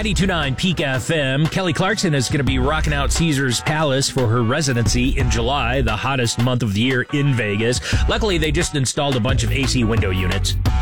92.9 Peak FM. Kelly Clarkson is going to be rocking out Caesars Palace for her residency in July, the hottest month of the year in Vegas. Luckily, they just installed a bunch of AC window units.